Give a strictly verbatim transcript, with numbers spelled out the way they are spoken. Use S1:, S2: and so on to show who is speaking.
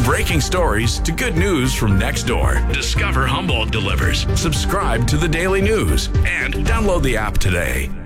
S1: breaking stories to good news from next door, discover Humboldt Delivers, subscribe to the Daily News, and download the app today.